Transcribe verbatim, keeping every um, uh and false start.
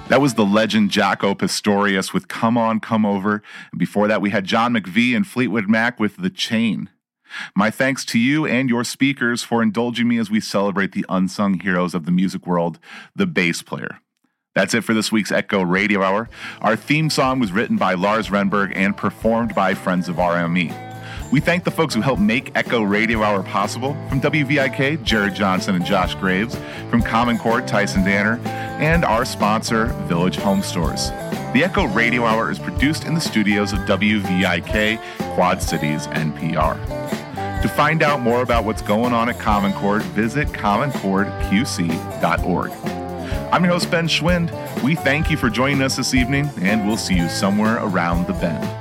That was the legend Jaco Pastorius with Come On, Come Over. And before that, we had John McVie and Fleetwood Mac with The Chain. My thanks to you and your speakers for indulging me as we celebrate the unsung heroes of the music world, the bass player. That's it for this week's Echo Radio Hour. Our theme song was written by Lars Renberg and performed by Friends of R M E. We thank the folks who helped make Echo Radio Hour possible. From W V I K, Jared Johnson and Josh Graves. From Common Chord, Tyson Danner. And our sponsor, Village Home Stores. The Echo Radio Hour is produced in the studios of W V I K, Quad Cities, N P R. To find out more about what's going on at Common Chord, visit common chord q c dot org. I'm your host, Ben Schwind. We thank you for joining us this evening, and we'll see you somewhere around the bend.